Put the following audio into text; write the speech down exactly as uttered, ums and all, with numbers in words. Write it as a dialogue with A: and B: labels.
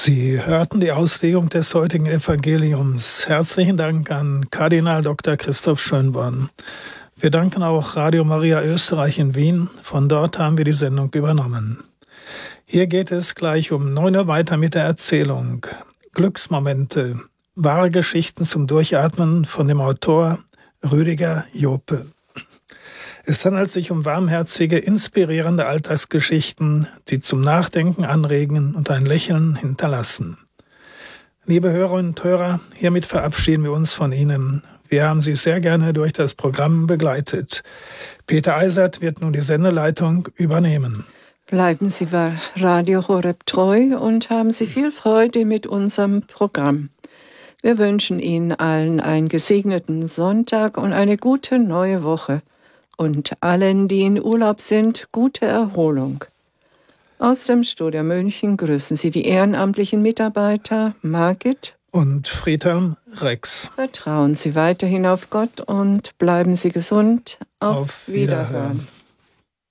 A: Sie hörten die Auslegung des heutigen Evangeliums. Herzlichen Dank an Kardinal Doktor Christoph Schönborn. Wir danken auch Radio Maria Österreich in Wien. Von dort haben wir die Sendung übernommen. Hier geht es gleich um neun Uhr weiter mit der Erzählung. Glücksmomente, wahre Geschichten zum Durchatmen von dem Autor Rüdiger Jope. Es handelt sich um warmherzige, inspirierende Alltagsgeschichten, die zum Nachdenken anregen und ein Lächeln hinterlassen. Liebe Hörerinnen und Hörer, hiermit verabschieden wir uns von Ihnen. Wir haben Sie sehr gerne durch das Programm begleitet. Peter Eisert wird nun die Sendeleitung übernehmen.
B: Bleiben Sie bei Radio Horeb treu und haben Sie viel Freude mit unserem Programm. Wir wünschen Ihnen allen einen gesegneten Sonntag und eine gute neue Woche. Und allen, die in Urlaub sind, gute Erholung. Aus dem Studio München grüßen Sie die ehrenamtlichen Mitarbeiter Margit
A: und Friedhelm Rex.
B: Vertrauen Sie weiterhin auf Gott und bleiben Sie gesund. Auf,
A: auf Wiederhören.
B: Wiederhören.